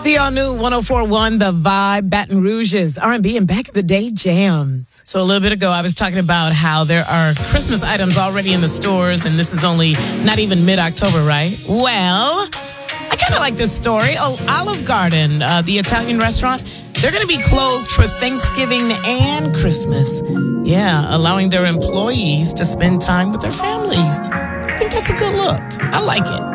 The all-new 104.1 The Vibe, Baton Rouge's R&B and back in the day jams. So a little bit ago, I was talking about how there are Christmas items already in the stores, and this is only not even mid-October, right? Well, I kind of like this story. Olive Garden, the Italian restaurant, they're going to be closed for Thanksgiving and Christmas. Yeah, allowing their employees to spend time with their families. I think that's a good look. I like it.